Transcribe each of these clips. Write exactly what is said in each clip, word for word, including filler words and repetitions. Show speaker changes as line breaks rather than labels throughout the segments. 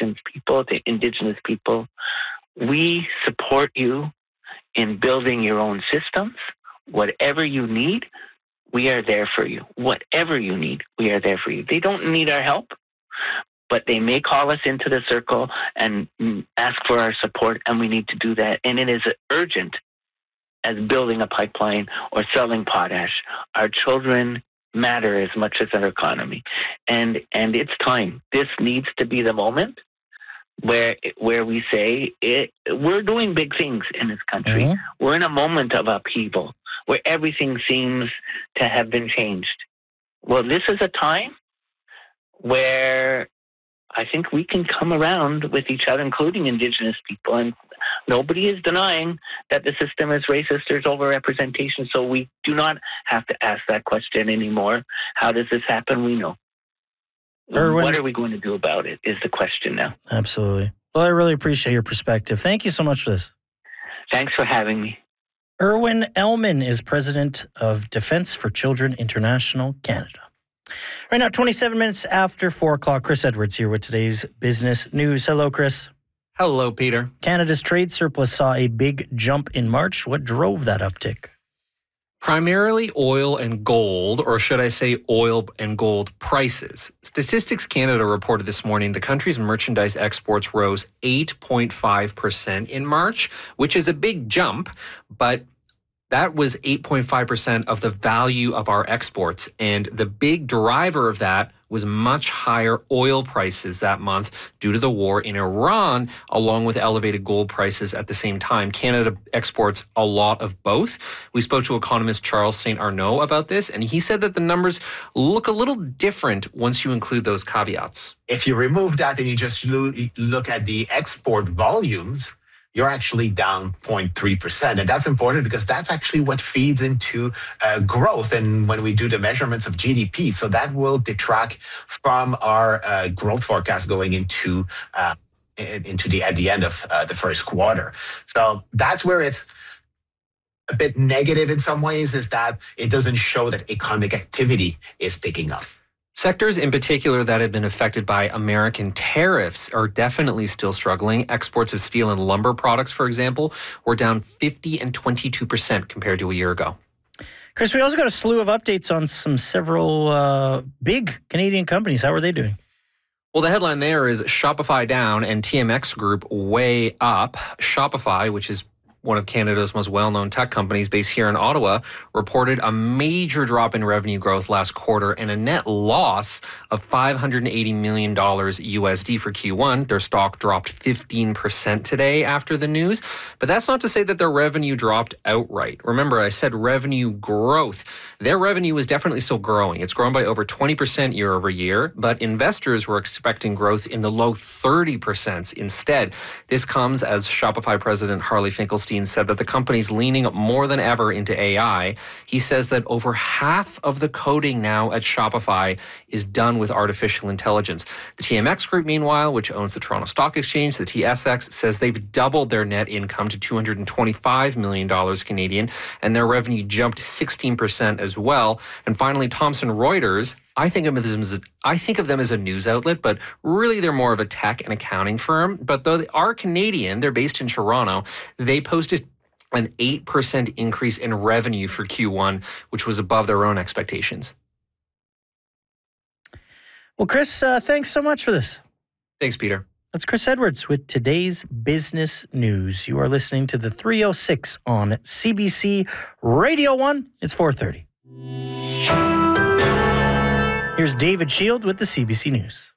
Nations people, to Indigenous people, we support you in building your own systems. Whatever you need, we are there for you. Whatever you need, we are there for you. They don't need our help, but they may call us into the circle and ask for our support, and we need to do that. And it is urgent as building a pipeline or selling potash. Our children matter as much as our economy. And and it's time. This needs to be the moment where where we say it, we're doing big things in this country. Mm-hmm. We're in a moment of upheaval where everything seems to have been changed. Well, this is a time where I think we can come around with each other, including Indigenous people, and nobody is denying that the system is racist. There's overrepresentation, so we do not have to ask that question anymore. How does this happen? We know. Erwin, what are we going to do about it is the question now.
Absolutely. Well, I really appreciate your perspective. Thank you so much for this.
Thanks for having me.
Erwin Ellman is president of Defence for Children International Canada. Right now, twenty-seven minutes after four o'clock, Chris Edwards here with today's business news. Hello, Chris.
Hello, Peter.
Canada's trade surplus saw a big jump in March. What drove that uptick?
Primarily oil and gold, or should I say oil and gold prices. Statistics Canada reported this morning the country's merchandise exports rose eight point five percent in March, which is a big jump, but that was eight point five percent of the value of our exports. And the big driver of that was much higher oil prices that month due to the war in Iran, along with elevated gold prices at the same time. Canada exports a lot of both. We spoke to economist Charles Saint Arnaud about this, and he said that the numbers look a little different once you include those caveats.
If you remove that and you just look at the export volumes, you're actually down zero point three percent. And that's important because that's actually what feeds into uh, growth. And when we do the measurements of G D P, so that will detract from our uh, growth forecast going into uh, into the at the end of uh, the first quarter. So that's where it's a bit negative in some ways, is that it doesn't show that economic activity is picking up.
Sectors in particular that have been affected by American tariffs are definitely still struggling. Exports of steel and lumber products, for example, were down fifty and twenty-two percent compared to a year ago.
Chris, we also got a slew of updates on some several uh, big Canadian companies. How are they doing?
Well, the headline there is Shopify down and T M X Group way up. Shopify, which is one of Canada's most well-known tech companies based here in Ottawa, reported a major drop in revenue growth last quarter and a net loss of five hundred eighty million dollars U S D for Q one. Their stock dropped fifteen percent today after the news, but that's not to say that their revenue dropped outright. Remember, I said revenue growth. Their revenue is definitely still growing. It's grown by over twenty percent year over year, but investors were expecting growth in the low thirty percent instead. This comes as Shopify president Harley Finkelstein said that the company's leaning more than ever into A I. He says that over half of the coding now at Shopify is done with artificial intelligence. The T M X Group, meanwhile, which owns the Toronto Stock Exchange, the T S X, says they've doubled their net income to two hundred twenty-five million dollars Canadian, and their revenue jumped sixteen percent as well. And finally, Thomson Reuters, I think of them as a, I think of them as a news outlet, but really they're more of a tech and accounting firm. But though they are Canadian, they're based in Toronto, they posted an eight percent increase in revenue for Q one, which was above their own expectations.
Well, Chris, uh, thanks so much for this.
Thanks, Peter.
That's Chris Edwards with today's business news. You are listening to the three oh six on C B C Radio one. It's four thirty. Here's David Shield with the C B C News.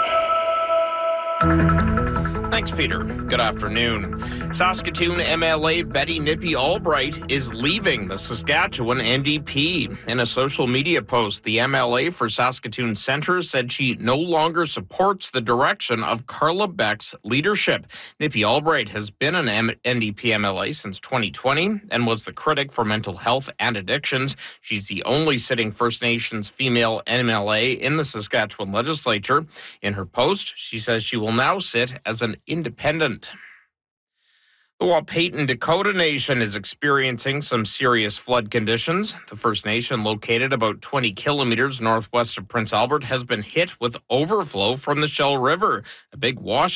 Thanks, Peter. Good afternoon. Saskatoon M L A Betty Nippy Albright is leaving the Saskatchewan N D P. In a social media post, the M L A for Saskatoon Centre said she no longer supports the direction of Carla Beck's leadership. Nippy Albright has been an N D P M L A since twenty twenty and was the critic for mental health and addictions. She's the only sitting First Nations female M L A in the Saskatchewan legislature. In her post, she says she will now sit as an independent. The Wahpeton Dakota Nation is experiencing some serious flood conditions. The First Nation, located about twenty kilometers northwest of Prince Albert, has been hit with overflow from the Shell River. A big wash